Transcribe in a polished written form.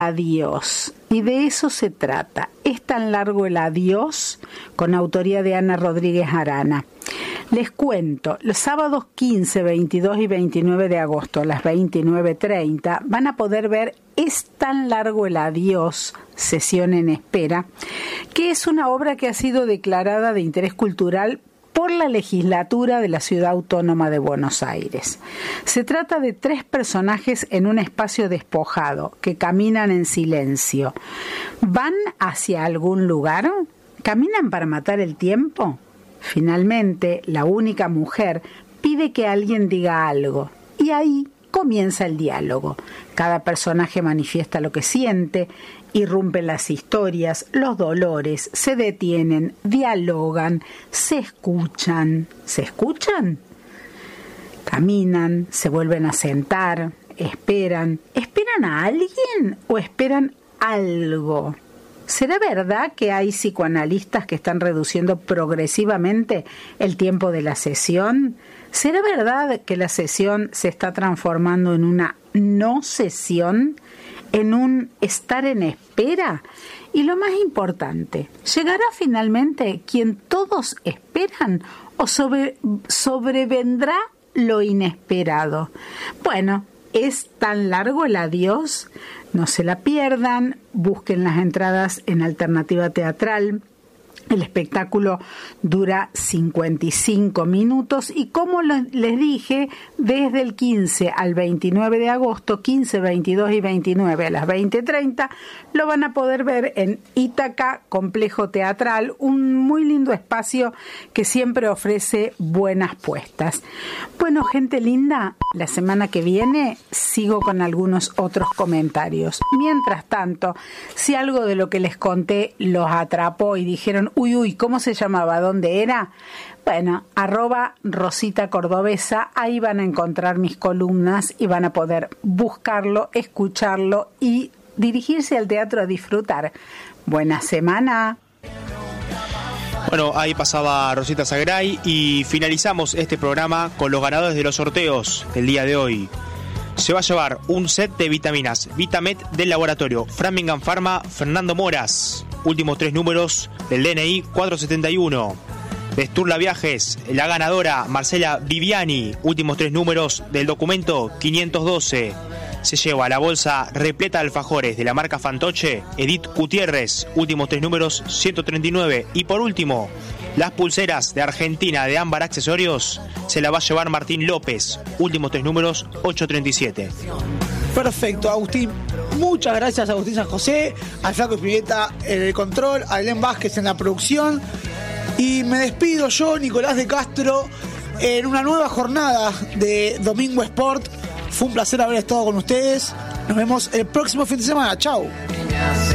adiós. Y de eso se trata. Es tan largo el adiós, con autoría de Ana Rodríguez Arana. Les cuento, los sábados 15, 22 y 29 de agosto a las 29:30 van a poder ver Es tan largo el adiós, sesión en espera, que es una obra que ha sido declarada de interés cultural por la legislatura de la Ciudad Autónoma de Buenos Aires. Se trata de 3 personajes en un espacio despojado que caminan en silencio. ¿Van hacia algún lugar? ¿Caminan para matar el tiempo? Finalmente, la única mujer pide que alguien diga algo y ahí comienza el diálogo. Cada personaje manifiesta lo que siente, irrumpen las historias, los dolores, se detienen, dialogan, se escuchan. ¿Se escuchan? Caminan, se vuelven a sentar, esperan. ¿Esperan a alguien o esperan algo? ¿Será verdad que hay psicoanalistas que están reduciendo progresivamente el tiempo de la sesión? ¿Será verdad que la sesión se está transformando en una no sesión? ¿En un estar en espera? Y lo más importante, ¿llegará finalmente quien todos esperan o sobrevendrá lo inesperado? Bueno, ¿es tan largo el adiós? No se la pierdan, busquen las entradas en Alternativa Teatral. El espectáculo dura 55 minutos y como les dije, desde el 15 al 29 de agosto, 15, 22 y 29 a las 20:30, lo van a poder ver en Ítaca Complejo Teatral, un muy lindo espacio que siempre ofrece buenas puestas. Bueno, gente linda, la semana que viene sigo con algunos otros comentarios. Mientras tanto, si algo de lo que les conté los atrapó y dijeron, uy, ¿cómo se llamaba? ¿Dónde era? Bueno, @Rosita Cordobesa, ahí van a encontrar mis columnas y van a poder buscarlo, escucharlo y dirigirse al teatro a disfrutar. Buena semana. Bueno, ahí pasaba Rosita Sagray y finalizamos este programa con los ganadores de los sorteos del día de hoy. Se va a llevar un set de vitaminas Vitamet del laboratorio Framingham Pharma Fernando Moras. Últimos 3 números del DNI 471. De Sturla Viajes, la ganadora Marcela Viviani. Últimos 3 números del documento 512. Se lleva la bolsa repleta de alfajores de la marca Fantoche Edith Gutiérrez. Últimos 3 números 139. Y por último, las pulseras de Argentina de Ámbar Accesorios se la va a llevar Martín López. Últimos 3 números 837. Perfecto, Agustín. Muchas gracias a Agustín San José, al Flaco Espineta en el control, a Elén Vázquez en la producción. Y me despido yo, Nicolás de Castro, en una nueva jornada de Domingo Sport. Fue un placer haber estado con ustedes. Nos vemos el próximo fin de semana. Chau.